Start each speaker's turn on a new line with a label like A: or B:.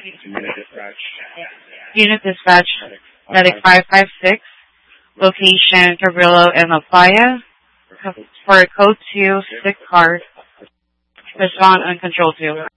A: Unit dispatch.
B: Unit dispatch, Medic 556, location Cabrillo and La Playa, for code 2, 6 cars, respond uncontrolled 2.